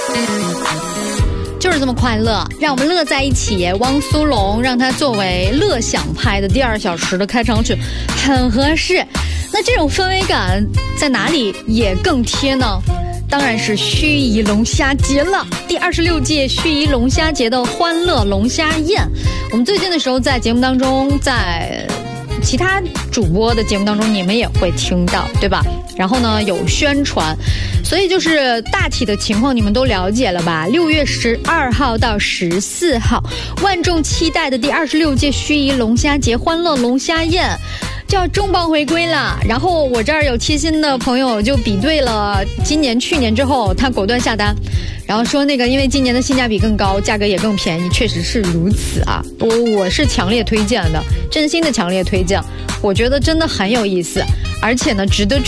就是这么快乐，让我们乐在一起。汪苏泷让它作为乐享派的第2小时的开场曲，很合适。那这种氛围感在哪里也更贴呢？当然是盱眙龙虾节了。第26届盱眙龙虾节的欢乐龙虾宴，我们最近的时候在节目当中，在其他主播的节目当中你们也会听到，对吧？然后呢有宣传，所以就是大体的情况你们都了解了吧？6月12号到14号，万众期待的第26届盱眙龙虾节欢乐龙虾宴就要重磅回归了。然后我这儿有贴心的朋友就比对了今年去年之后，他果断下单，然后说那个因为今年的性价比更高，价格也更便宜，确实是如此啊。我是强烈推荐的，真心的强烈推荐，我觉得真的很有意思，而且呢值得